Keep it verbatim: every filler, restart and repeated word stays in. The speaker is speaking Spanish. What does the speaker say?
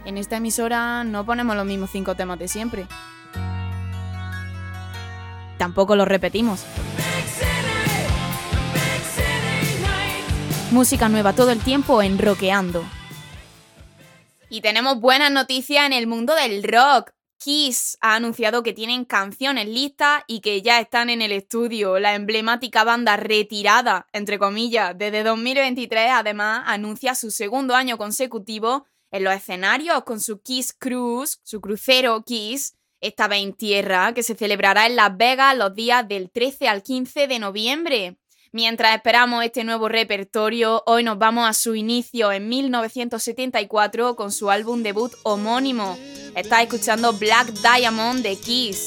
En esta emisora no ponemos los mismos cinco temas de siempre. Tampoco los repetimos. Música nueva todo el tiempo en Rockeando. Y tenemos buenas noticias en el mundo del rock. Kiss ha anunciado que tienen canciones listas y que ya están en el estudio. La emblemática banda retirada, entre comillas, desde dos mil veintitrés, además, anuncia su segundo año consecutivo en los escenarios con su Kiss Cruise, su crucero Kiss, esta vez en tierra, que se celebrará en Las Vegas los días del trece al quince de noviembre. Mientras esperamos este nuevo repertorio, hoy nos vamos a su inicio en mil novecientos setenta y cuatro con su álbum debut homónimo. Estás escuchando Black Diamond de Kiss.